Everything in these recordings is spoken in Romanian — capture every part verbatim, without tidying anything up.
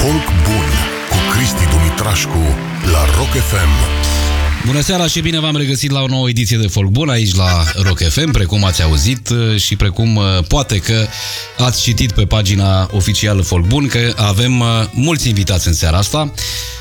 Folk bun cu Cristi Dumitrașcu la Rock F M. Bună seara și bine v-am regăsit la o nouă ediție de Folk Bun aici la Rock F M, precum ați auzit și precum poate că ați citit pe pagina oficială Folk Bun că avem mulți invitați în seara asta.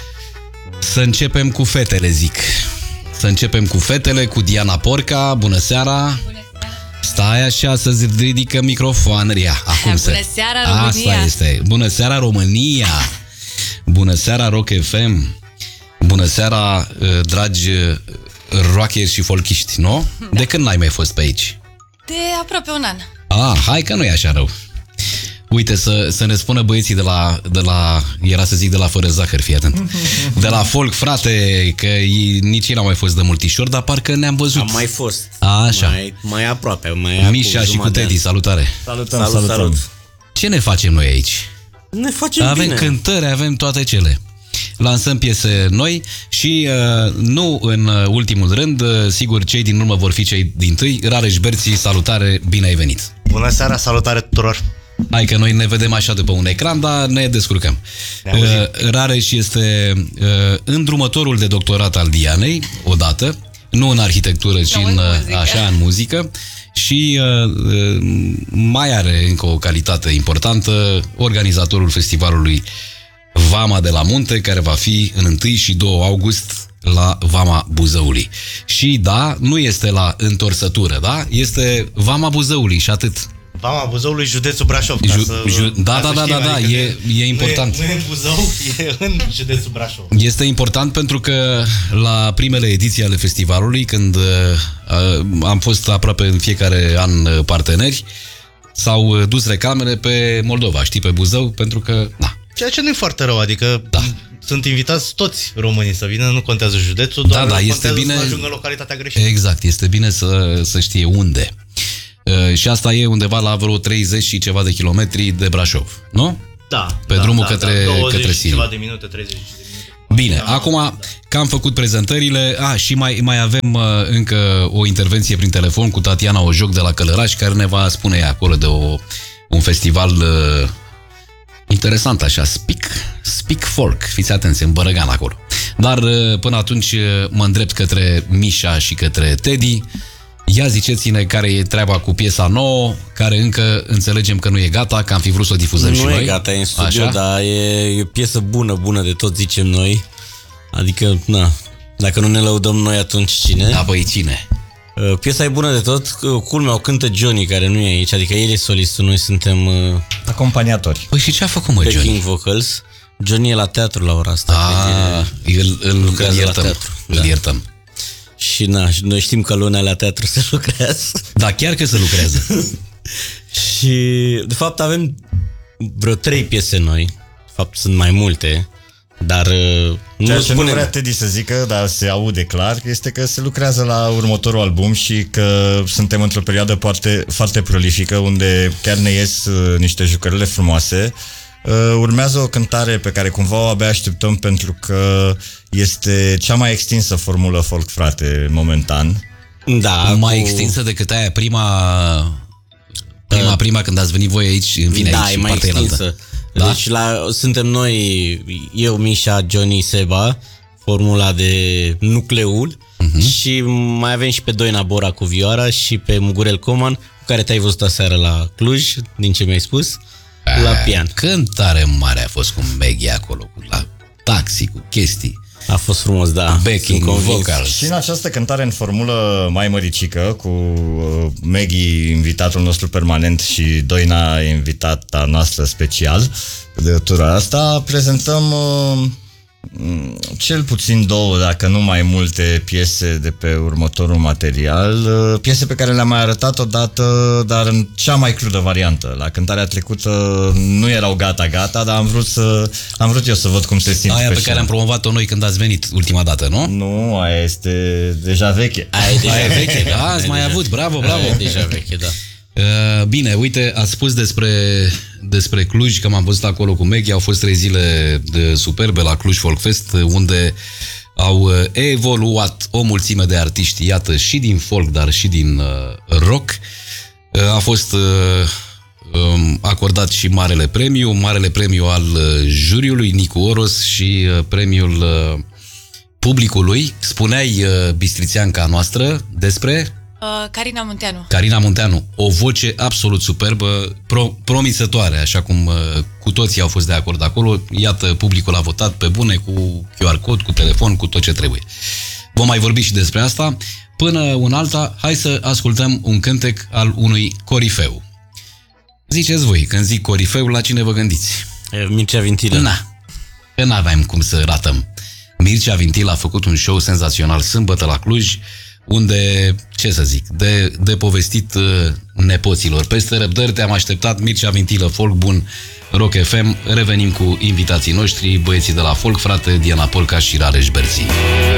Să începem cu fetele, zic. Să începem cu fetele, cu Diana Porca. Bună seara! Bună seara! Stai așa să-ți ridică microfoanele. Acum Bună se... seara, România! Asta este. Bună seara, România! Bună seara, Rock F M! Bună seara, dragi rockeri și folkiști, nu? Da. De când n-ai mai fost pe aici? De aproape un an. Ah, hai că nu e așa rău. Uite, să, să ne spună băieții de la, de la, era să zic de la Fără Zahăr, fii atent. De la folk, frate, că ei, nici ei n-au mai fost de multișor, dar parcă ne-am văzut. Am mai fost. A, așa. Mai, mai aproape. Mai Mișa și cu Teddy, salutare. Salutăm, salut, salutăm. Salut. Ce ne facem noi aici? Ne facem avem bine. cântări, avem toate cele. Lansăm piese noi și uh, nu în ultimul rând, uh, sigur, cei din urmă vor fi cei dintâi. Rareș Berții, salutare, bine ai venit. Bună seara, salutare tuturor. Hai că noi ne vedem așa după un ecran, dar ne descurcăm. Uh, Rareș este uh, îndrumătorul de doctorat al Dianei, odată, nu în arhitectură, ci în, în, muzică. așa, în muzică. Și uh, mai are încă o calitate importantă, organizatorul festivalului Vama de la Munte, care va fi în întâi și doi august la Vama Buzăului. Și da, nu este la întorsătură, da? Este Vama Buzăului și atât. Vama Buzăului, județul Brașov. Ju, să, ju, da, da, da, da, da, adică e, e important. Nu e, nu e în Buzău, e în județul Brașov. Este important pentru că la primele ediții ale festivalului, când uh, am fost aproape în fiecare an parteneri, s-au dus reclamele pe Moldova, știi, pe Buzău, pentru că, na. Ceea ce nu e foarte rău, adică da. Sunt invitați toți românii să vină, nu contează județul, doar da, da, contează este bine, să ajungă în localitatea greșită. Exact, este bine să, să știe unde. Uh, și asta e undeva la vreo treizeci și ceva de kilometri de Brașov, nu? Da. Pe da, drumul da, către, da, către Sibiu. ceva de minute, treizeci de minute. Bine, da, acum da. că am făcut prezentările, a, și mai, mai avem uh, încă o intervenție prin telefon cu Tatiana Ojoc de la Călăraș, care ne va spune ea acolo de o, un festival uh, interesant așa, Speak, Speak Folk, fiți atenți, în Bărăgan acolo. Dar uh, până atunci uh, mă îndrept către Mișa și către Teddy. Ia ziceți-ne care e treaba cu piesa nouă, care încă înțelegem că nu e gata, că am fi vrut să o difuzăm nu și noi. Nu e gata, e în studio, așa? Dar e, e o piesă bună, bună de tot, zicem noi. Adică, na, dacă nu ne lăudăm noi, atunci cine? Da, băi, cine? Uh, piesa e bună de tot, culmea o cântă Johnny, care nu e aici, adică el e solistul, noi suntem uh, acompaniatori. Păi și ce a făcut, mă, Johnny? backing vocals. Johnny e la teatru la ora asta. Ah, îl, îl, îl iertăm, îl da. iertăm. Și na, noi știm că luna la teatru se lucrează. Da, chiar că se lucrează. Și de fapt avem vreo trei piese noi. De fapt sunt mai multe. Dar nu Ceea ce spunem... nu vrea Teddy să zică, dar se aude clar, este că se lucrează la următorul album și că suntem într-o perioadă foarte, foarte prolifică, unde chiar ne ies uh, niște jucările frumoase. Uh, urmează o cântare pe care cumva o abia așteptăm, pentru că este cea mai extinsă formulă folk, frate, momentan. Da, mai cu... extinsă decât aia prima prima, uh, prima când ați venit voi aici, în fine, da, aici, e în mai partea extinsă. Da? Deci la, suntem noi, eu, Mișa, Johnny, Seba, formula de nucleul, uh-huh. Și mai avem și pe Doina Bora cu vioara și pe Mugurel Coman, cu care te-ai văzut aseară la Cluj, din ce mi-ai spus, a, la pian. Cântare mare a fost cu Maggie acolo, cu la taxi, cu chestii. A fost frumos, da. Backing vocals. Și în această cântare în formulă mai măricică, cu uh, Maggie, invitatul nostru permanent, și Doina, invitata noastră special de tura asta, prezentăm uh, cel puțin două, dacă nu mai multe, piese de pe următorul material, uh, piese pe care le-am mai arătat odată, dar în cea mai crudă variantă. La cântarea trecută nu erau gata-gata, dar am vrut să am vrut eu să văd cum se simt. Aia pe, pe care am promovat-o noi când ați venit ultima dată, nu? Nu, aia este deja veche. Aia e deja aia veche, veche, da, ați aia mai deja... avut, bravo, bravo. Aia e deja veche, da. Uh, bine, uite, ați spus despre, despre Cluj, că m-am văzut acolo cu Maggie, au fost trei zile de superbe la Cluj Folk Fest, unde au evoluat o mulțime de artiști, iată, și din folk, dar și din uh, rock. Uh, a fost uh, acordat și Marele Premiu, Marele Premiu al juriului Nicu Oros și premiul publicului. Spuneai, bistrițeanca noastră, despre... Uh, Carina Munteanu. Carina Munteanu, o voce absolut superbă, pro, promițătoare, așa cum uh, cu toții au fost de acord acolo. Iată, publicul a votat pe bune, cu Q R code, cu telefon, cu tot ce trebuie. Vom mai vorbi și despre asta. Până un alta, hai să ascultăm un cântec al unui corifeu. Ziceți voi, când zic corifeu, la cine vă gândiți? Mircea Vintilă. Na, că n-aveam cum să ratăm. Mircea Vintilă a făcut un show senzațional sâmbătă la Cluj, unde, ce să zic, de, de povestit nepoților. Peste răbdări te-am așteptat, Mircea Vintilă, Folk Bun, Rock F M. Revenim cu invitații noștri, băieții de la Folk, frate, Diana Polca și Rareș Berții.